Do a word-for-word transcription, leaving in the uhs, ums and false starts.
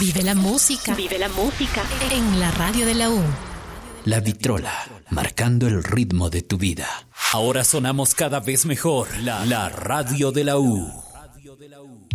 Vive la música. Vive la música. En la radio de la U. La Vitrola, marcando el ritmo de tu vida. Ahora sonamos cada vez mejor. La, la radio de la U.